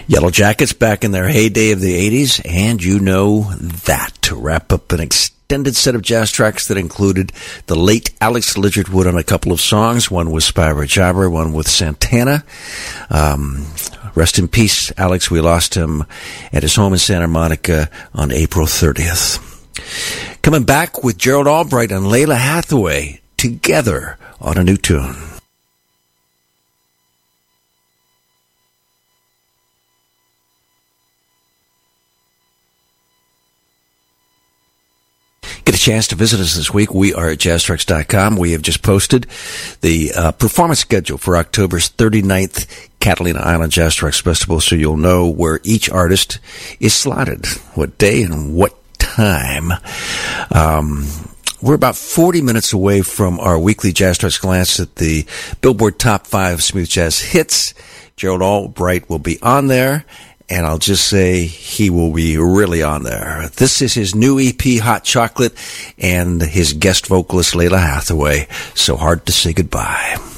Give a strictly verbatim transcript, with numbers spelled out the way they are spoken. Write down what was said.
Yellow Jackets back in their heyday of the eighties, and you know that. To wrap up an extended set of jazz tracks that included the late Alex Ligertwood on a couple of songs, one with Spyro Gyra, one with Santana. Um, rest in peace, Alex. We lost him at his home in Santa Monica on April thirtieth. Coming back with Gerald Albright and Lalah Hathaway together on a new tune. Get a chance to visit us this week. We are at jazz tracks dot com. We have just posted the uh, performance schedule for October's thirty-ninth Catalina Island Jazz Tracks Festival, so you'll know where each artist is slotted, what day and what time. Um, we're about forty minutes away from our weekly Jazz Tracks glance at the Billboard Top five Smooth Jazz Hits. Gerald Albright will be on there, and I'll just say he will be really on there. This is his new E P, Hot Chocolate, and his guest vocalist, Lalah Hathaway. So hard to say goodbye.